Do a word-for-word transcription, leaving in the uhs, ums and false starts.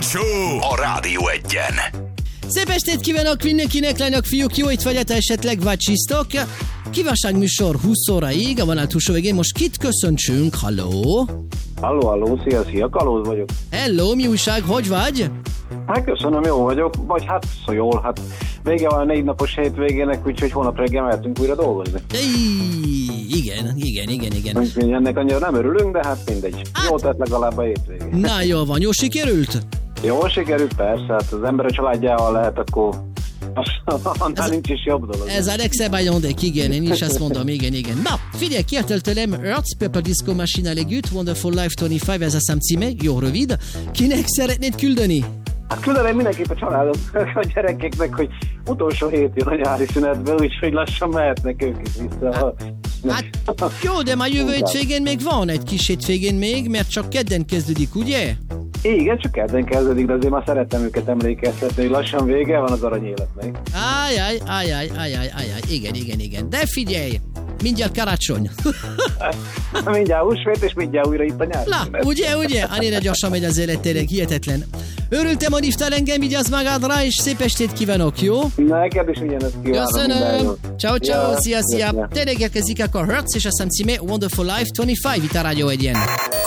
Show a Rádió Egyen. Szép estét kívánok mindenkinek, lányok, fiúk, jó étvágyat, esetleg vácsisztok. Kívánságműsor húsz óraig, a vonal túlsó végén. Most kit köszöntsünk? Halló? Halló, halló, szia, szia, Kalóz vagyok. Hello, mi újság, hogy vagy? Hát köszönöm, jó vagyok, vagy hát szó jól, hát vége van a négy napos hétvégének, úgyhogy holnap reggel mehetünk újra dolgozni. Ej, igen, igen, igen, igen. Úgyhogy ennek annyira nem örülünk, de hát mindegy. Hát... Jó tett legalább a hétvégén. Na, jól van, jó sikerült? Jól sikerült, persze, hát az ember a családjával lehet, akkor annál nincs is jobb dolog. Ez a legszebb ajándék, igen, én is azt mondom, igen, igen. Na, figyelj, kértél tőlem Earth Pepper Disco Machine Legüt, Wonderful Life huszonöt, ez a szám címe, jó rövid. Kinek szeretnéd küldeni? Hát küldeném mindenképp a családom, a gyerekeknek, hogy utolsó hét jön a nyári szünetbe, úgyhogy lassan mehetnek ők is vissza. Hát jó, de már jövő hétvégén még van egy kis hétvégén még, mert csak kedden kezdődik, ugye? Igen, csak kedden kezdődik, de azért már szerettem őket emlékeztetni, hogy lassan vége van az aranyéletnek. Ájjáj, ájjáj, ájjáj, ájjáj, igen, igen, igen. De figyelj, mindjárt karácsony. Mindjárt húsvét, és mindjárt újra itt a nyár. Na, ugye, ugye? Annyira gyorsan megy az élet, tényleg hihetetlen. Örültem, hogy hívtál engem, vigyázz magadra, és szép estét kívánok, jó? Neked is ugyanezt kívánom. Köszönöm. Ciao, ciao, Ja, szia, szia. ja. Tényleg érkezik akkor Hertz, és a szám címe Wonderful Life huszonöt itt a Rádió Egyen.